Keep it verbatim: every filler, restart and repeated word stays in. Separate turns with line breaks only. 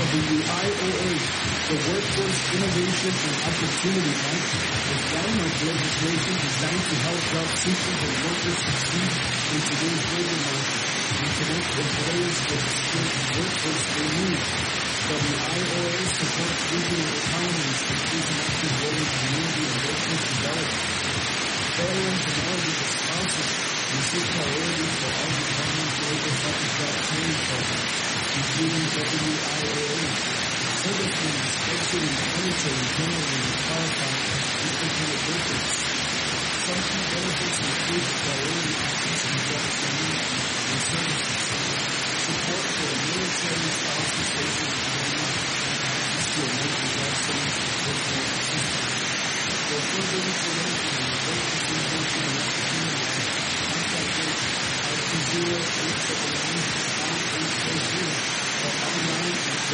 W I O A, the Workforce Innovation and Opportunity Act, is framework legislation designed to help job seekers and workers succeed in today's labor market and connect employers with the skilled workforce they need. W I O A supports regional economies and plays an active role in community and workforce development. Veterans and elderly spouses receive priority for all departments of labor sector job training programs, including W I O A. Servicemen, especially in the military, generally qualify as independent workers. Some key benefits include priority access to job training and services, support for the military